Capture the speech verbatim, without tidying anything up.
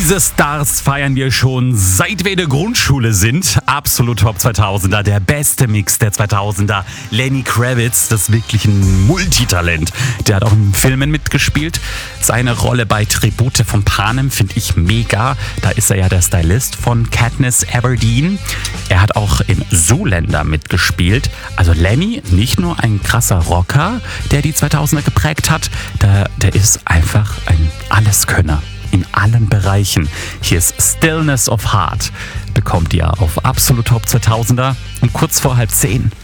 Diese Stars feiern wir schon seit wir in der Grundschule sind. Absolut Top zweitausender, der beste Mix der zweitausender. Lenny Kravitz, das ist wirklich ein Multitalent. Der hat auch in Filmen mitgespielt. Seine Rolle bei Tribute von Panem finde ich mega. Da ist er ja der Stylist von Katniss Everdeen. Er hat auch in Zoolander mitgespielt. Also Lenny, nicht nur ein krasser Rocker, der die zweitausender geprägt hat, der, der ist einfach ein Alleskönner. In allen Bereichen. Hier ist Stillness of Heart. Bekommt ihr auf Absolut Top zweitausender um kurz vor halb zehn.